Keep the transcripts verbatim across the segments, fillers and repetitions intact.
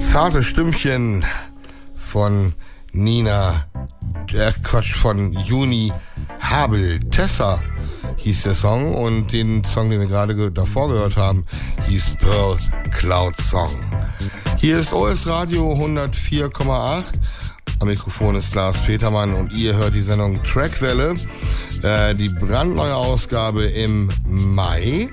Zarte Stimmchen von Nina, der Quatsch von Juni Habel. Tessa hieß der Song und den Song, den wir gerade ge- davor gehört haben, hieß Pearl Cloud Song. Hier ist O S Radio hundertvier Komma acht. Am Mikrofon ist Lars Petermann und ihr hört die Sendung Trackwelle, äh, die brandneue Ausgabe im Mai.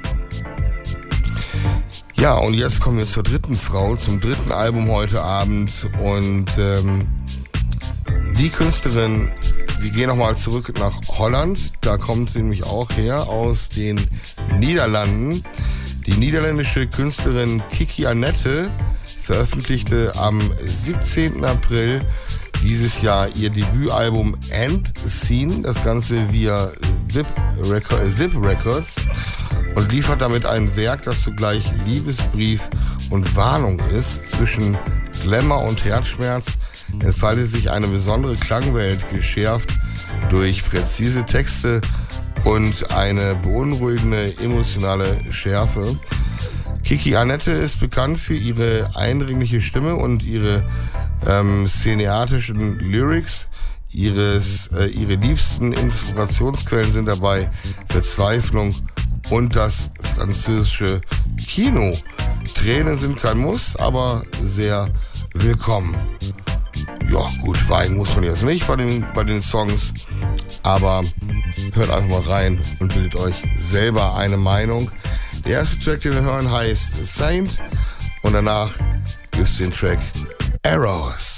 Ja, und jetzt kommen wir zur dritten Frau, zum dritten Album heute Abend. Und ähm, die Künstlerin, wir gehen nochmal zurück nach Holland. Da kommt sie nämlich auch her, aus den Niederlanden. Die niederländische Künstlerin Kiki Annette veröffentlichte am siebzehnten April dieses Jahr ihr Debütalbum Endscene, das Ganze via Zip, Record, Zip Records, und liefert damit ein Werk, das zugleich Liebesbrief und Warnung ist. Zwischen Glamour und Herzschmerz entfaltet sich eine besondere Klangwelt, geschärft durch präzise Texte und eine beunruhigende emotionale Schärfe. Kiki Annette ist bekannt für ihre eindringliche Stimme und ihre ähm, cineatischen Lyrics. Ihres, äh, ihre liebsten Inspirationsquellen sind dabei Verzweiflung und das französische Kino. Tränen sind kein Muss, aber sehr willkommen. Ja gut, weinen muss man jetzt nicht bei den, bei den Songs, aber hört einfach mal rein und bildet euch selber eine Meinung. Der erste Track, den wir hören, heißt Saint und danach gibt es den Track Arrows.